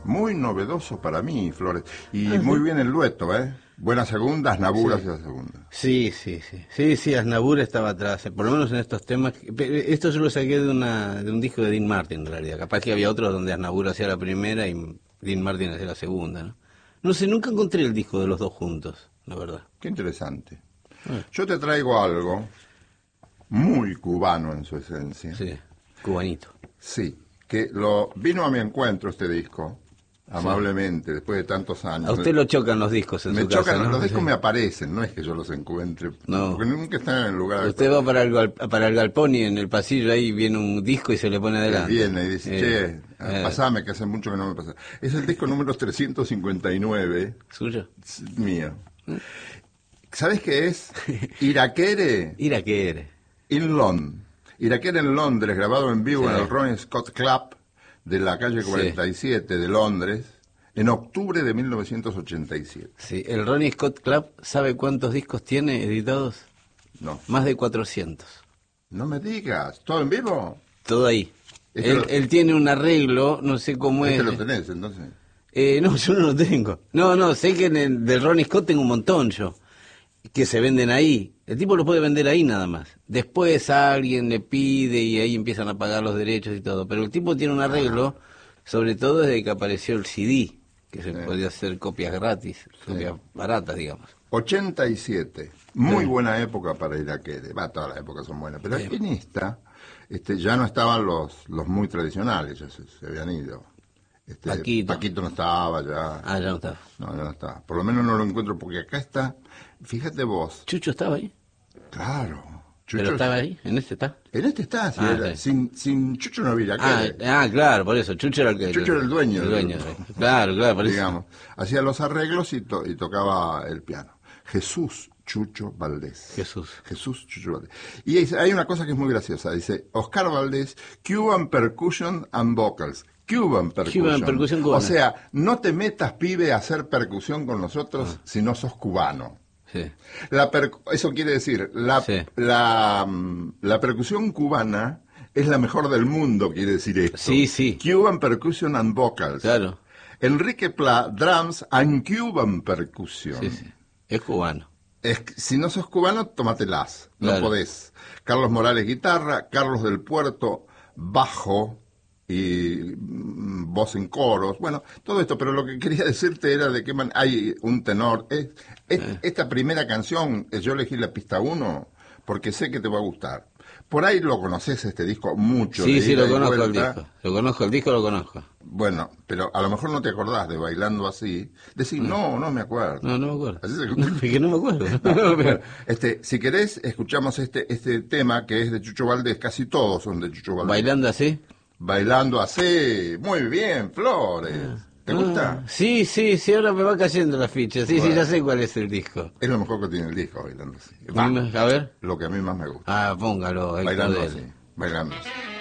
Muy novedoso para mí, Flores. Y muy bien el dueto, ¿eh? Buena segunda, Aznavour hacia la segunda. Sí, Aznavour estaba atrás, por lo menos en estos temas. Esto yo lo saqué de un disco de Dean Martin, en realidad. Capaz que había otros donde Aznavour hacía la primera y Dean Martin hacía la segunda, ¿no? No sé, nunca encontré el disco de los dos juntos, la verdad. Qué interesante. Yo te traigo algo muy cubano en su esencia. Sí, cubanito. Sí, que lo vino a mi encuentro este disco, amablemente, después de tantos años. A usted lo chocan los discos en me su chocan, casa, ¿no? los discos Sí. me aparecen, no es que yo los encuentre, No. porque nunca están en el lugar. Usted va para el galpón y en el pasillo ahí viene un disco y se le pone adelante. Viene y dice, pasame, que hace mucho que no me pasa. Es el disco número 359. ¿Suyo? Mío. ¿Sabes qué es? Irakere Irakere. in London. Irakere en Londres, grabado en vivo en el Ronnie Scott Club de la calle 47 de Londres, en octubre de 1987. Sí, el Ronnie Scott Club, ¿sabe cuántos discos tiene editados? No. Más de 400. No me digas, ¿todo en vivo? Todo ahí. Él tiene un arreglo, no sé cómo es. Lo tenés, entonces? No, yo no lo tengo. No, sé que del Ronnie Scott tengo un montón yo, que se venden ahí. El tipo lo puede vender ahí nada más. Después alguien le pide y ahí empiezan a pagar los derechos y todo. Pero el tipo tiene un arreglo, sobre todo desde que apareció el CD, que se podía hacer copias gratis, copias baratas, digamos. 87, muy buena época para Irakere. Todas las épocas son buenas, pero en esta ya no estaban los muy tradicionales, ya se habían ido. Paquito no estaba ya. Ah, ya no estaba. No, ya no estaba. Por lo menos no lo encuentro porque acá está, fíjate vos. ¿Chucho estaba ahí? Claro. Chucho, ¿Pero estaba ahí? ¿En este está? En este está, sí, sin Chucho no había Irakere. Claro, por eso. Chucho era el dueño. El dueño. Claro, por eso. Digamos, hacía los arreglos y tocaba el piano. Jesús Chucho Valdés. Jesús Chucho Valdés. Y hay una cosa que es muy graciosa. Dice, Oscar Valdés, Cuban Percussion and Vocals. Cuban Percussion cubana. O sea, no te metas, pibe, a hacer percusión con nosotros si no sos cubano. Sí. Eso quiere decir, la percusión cubana es la mejor del mundo, quiere decir esto. Sí. Cuban Percussion and Vocals. Claro. Enrique Pla, Drums and Cuban Percussion. Sí. Es cubano. Si no sos cubano, tómatelas. No podés. Carlos Morales, guitarra. Carlos del Puerto, bajo y voz en coros. Bueno, todo esto, pero lo que quería decirte era de que hay un tenor. Esta primera canción, yo elegí la pista 1 porque sé que te va a gustar. Por ahí lo conoces este disco mucho. Sí, lo conozco el disco. Lo conozco. Bueno, pero a lo mejor no te acordás de Bailando Así. Decís, no me acuerdo. No me acuerdo. Así Es que no me acuerdo. Pero, si querés, escuchamos este tema que es de Chucho Valdés. Casi todos son de Chucho Valdés. ¿Bailando Así? Bailando Así. Muy bien, Flores. ¿Te gusta? Sí, ahora me va cayendo la ficha. Sí, ya sé cuál es el disco. Es lo mejor que tiene el disco, Bailando Así. A ver. Lo que a mí más me gusta. Póngalo. Bailando Así. Bailando Así.